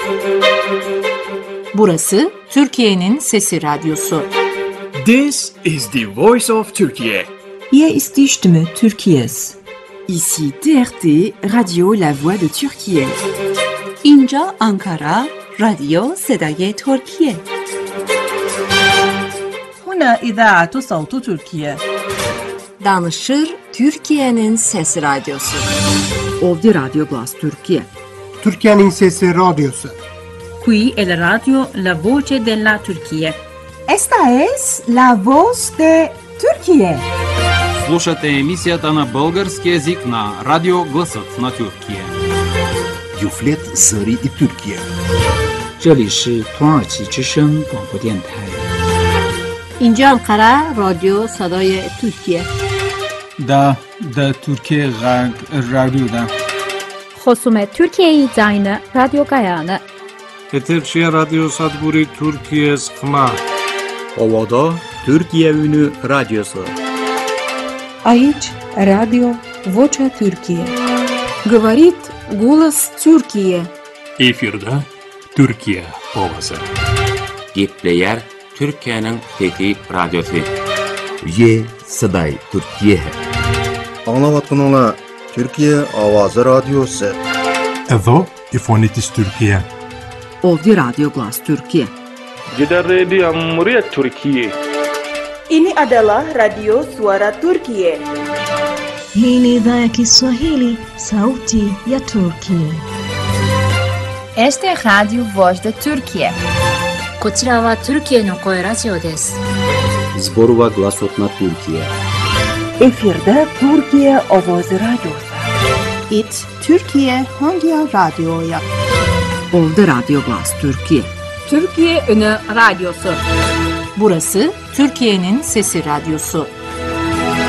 Burası Türkiye'nin Sesi Radyosu. This is the voice of Turkey. Hier ist die Stimme Türkiye's. Ici TRT, Radio La Voix de Türkiye. اینجا آنکارا، رادیو صدای ترکیه. هنا إذاعة صوت تركيا. Danışır Türkiye'nin Sesi Radyosu. Ovdje Radio Glas Türkiye. Türkiye'nin Sesi Radyosu. Qui è la radio La Voce della Turchia. Esta es La Voz de Türkiye. Слушате емисията на български език на Радио Гласът на Тюркия. Юфлет Зари и Türkiye. 这里是土耳其之声广播电台。 اینجا انقره رادیو صدای ترکیه. Da Türkiye Radyo'da. خصوم ترکیه زاین رادیو گایانه. Eterşehir Radyo Sadburi Türkiye Skma. Ovada Türkiye Ünü Radyosu. Aici Radio Vocea Türkiye. Говорит голос Türkiye. Efirde Türkiye Ovası. Gepleyer Türkiye'nin Fethi Radyosu. Ye Saday Türkiye. Anlavatkanlar Türkiye Avazı Radyosu. Evo İfonitis Türkiye. Ovdje Radio Glas Türkiye. Jeddah Radio Muryat Türkiye. Ini adalah Radio Suara Turkiye. Hii ni idhaa ya Kiswahili, Sauti ya Turkiye. Este es Radio Voz de Türkiye. こちらはトルキエの声ラジオです。 Zborova Glasotna Türkiye. Efirde Türkiye Avazı Radyosu. İt Türkiye hangi radyoya? Ovdje Radio Glas Türkiye. Türkiye Ünü Radyosu. Burası Türkiye'nin Sesi Radyosu.